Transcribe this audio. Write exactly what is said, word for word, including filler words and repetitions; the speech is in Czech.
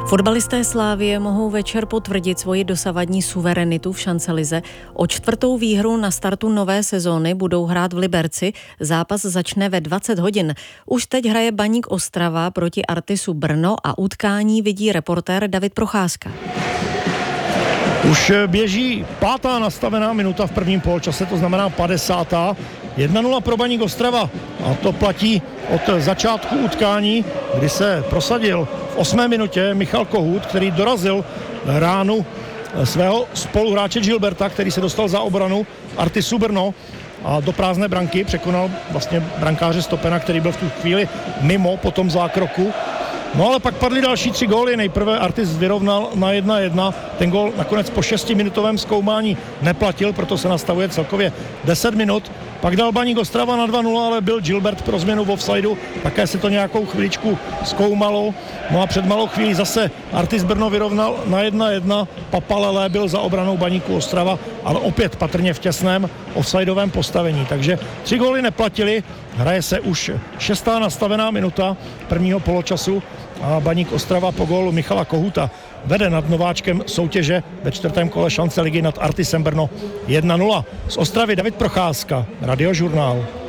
Fotbalisté Slávie mohou večer potvrdit svoji dosavadní suverenitu v šancelize. O čtvrtou výhru na startu nové sezóny budou hrát v Liberci. Zápas začne ve dvacet hodin. Už teď hraje Baník Ostrava proti Artisu Brno a utkání vidí reportér David Procházka. Už běží pátá nastavená minuta v prvním poločase, to znamená padesátá jedna nula pro Baník Ostrava. A to platí od začátku utkání, kdy se prosadil v osmé minutě Michal Kohut, který dorazil ránu svého spoluhráče Gilberta, který se dostal za obranu Artisu Brno a do prázdné branky překonal vlastně brankáře Stopena, který byl v tu chvíli mimo po tom zákroku. No ale pak padly další tři góly. Nejprve Artis vyrovnal na jedna jedna. Ten gól nakonec po šestiminutovém zkoumání neplatil, proto se nastavuje celkově deset minut. Pak dal Baník Ostrava na dva nula, ale byl Gilbert pro změnu v offsideu. Také se to nějakou chviličku zkoumalo. No a před malou chvílí zase Artis Brno vyrovnal na jedna jedna. Papalele byl za obranou Baníku Ostrava, ale opět patrně v těsném offsideovém postavení. Takže tři góly neplatili. Hraje se už šestá nastavená minuta prvního poločasu a Baník Ostrava po gólu Michala Kohuta vede nad nováčkem soutěže ve čtvrtém kole šance ligy nad Artisem Brno jedna nula. Z Ostravy David Procházka, Radiožurnál.